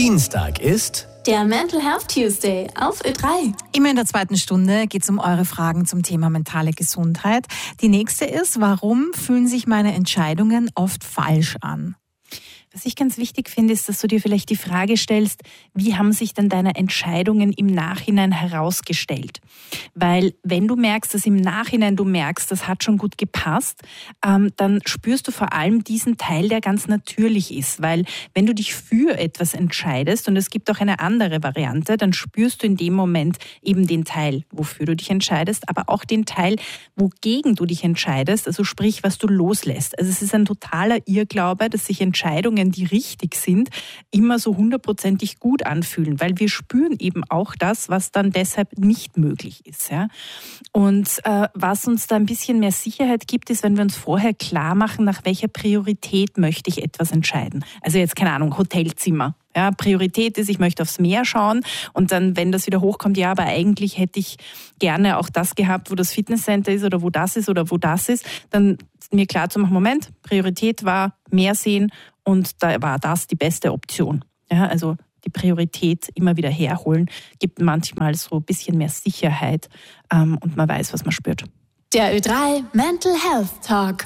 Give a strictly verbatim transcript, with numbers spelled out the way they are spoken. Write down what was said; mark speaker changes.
Speaker 1: Dienstag ist
Speaker 2: der Mental Health Tuesday auf Ö drei.
Speaker 3: Immer in der zweiten Stunde geht es um eure Fragen zum Thema mentale Gesundheit. Die nächste ist, warum fühlen sich meine Entscheidungen oft falsch an?
Speaker 4: Was ich ganz wichtig finde, ist, dass du dir vielleicht die Frage stellst, wie haben sich denn deine Entscheidungen im Nachhinein herausgestellt? Weil wenn du merkst, dass im Nachhinein du merkst, das hat schon gut gepasst, ähm, dann spürst du vor allem diesen Teil, der ganz natürlich ist. Weil wenn du dich für etwas entscheidest und es gibt auch eine andere Variante, dann spürst du in dem Moment eben den Teil, wofür du dich entscheidest, aber auch den Teil, wogegen du dich entscheidest, also sprich, was du loslässt. Also es ist ein totaler Irrglaube, dass sich Entscheidungen, die richtig sind, immer so hundertprozentig gut anfühlen, weil wir spüren eben auch das, was dann deshalb nicht möglich ist. Ja? Und äh, was uns da ein bisschen mehr Sicherheit gibt, ist, wenn wir uns vorher klar machen, nach welcher Priorität möchte ich etwas entscheiden. Also jetzt, keine Ahnung, Hotelzimmer. Ja, Priorität ist, ich möchte aufs Meer schauen und dann, wenn das wieder hochkommt, ja, aber eigentlich hätte ich gerne auch das gehabt, wo das Fitnesscenter ist oder wo das ist oder wo das ist, dann mir klar zu machen, Moment, Priorität war Meer sehen und da war das die beste Option. Ja, also die Priorität immer wieder herholen, gibt manchmal so ein bisschen mehr Sicherheit ähm, und man weiß, was man spürt.
Speaker 2: Der Ö drei Mental Health Talk.